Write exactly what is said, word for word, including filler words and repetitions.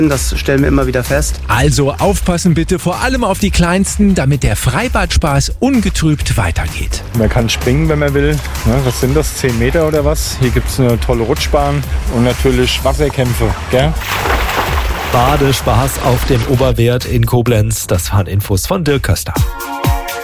Das stellen wir immer wieder fest. Also aufpassen bitte, vor allem auf die Kleinsten, damit der Freibad-Spaß ungetrübt weitergeht. Man kann springen, wenn man will. Was sind das, zehn Meter oder was? Hier gibt es eine tolle Rutschbahn und natürlich Wasserkämpfe, gell? Badespaß auf dem Oberwert in Koblenz. Das waren Infos von Dirk Köster.